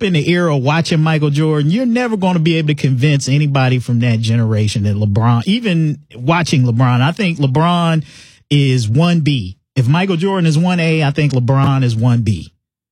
up in the era of watching Michael Jordan, you're never going to be able to convince anybody from that generation that LeBron, even watching LeBron, I think LeBron is 1B. If Michael Jordan is 1A, I think LeBron is 1B.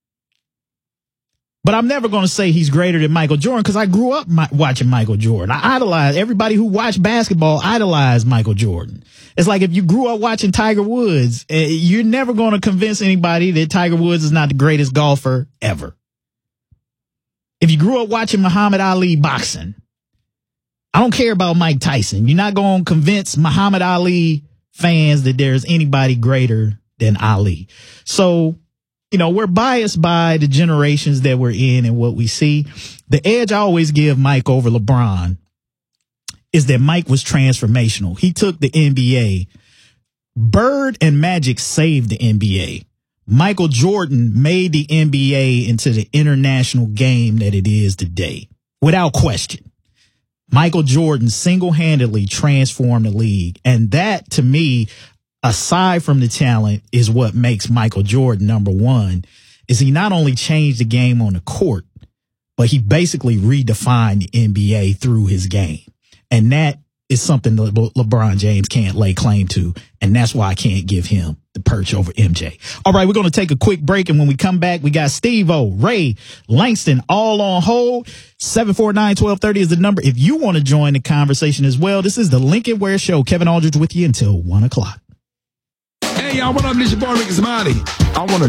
But I'm never going to say he's greater than Michael Jordan because I grew up watching Michael Jordan. I idolized everybody who watched basketball, idolized Michael Jordan. It's like if you grew up watching Tiger Woods, you're never going to convince anybody that Tiger Woods is not the greatest golfer ever. If you grew up watching Muhammad Ali boxing, I don't care about Mike Tyson. You're not going to convince Muhammad Ali fans that there's anybody greater than Ali. So, you know, we're biased by the generations that we're in and what we see. The edge I always give Mike over LeBron is that Mike was transformational. He took the NBA. Bird and Magic saved the NBA. Michael Jordan made the NBA into the international game that it is today, without question. Michael Jordan single-handedly transformed the league. And that, to me, aside from the talent, is what makes Michael Jordan number one, is he not only changed the game on the court, but he basically redefined the NBA through his game. And that is something that LeBron James can't lay claim to. And that's why I can't give him the perch over MJ. All right, we're going to take a quick break. And when we come back, we got Steve-O, Ray, Langston, all on hold. 749-1230 is the number if you want to join the conversation as well. This is the Lincoln Ware Show. Kevin Aldridge with you until 1 o'clock. Hey, y'all, what up? This your boy, Ricky Smiley. I want to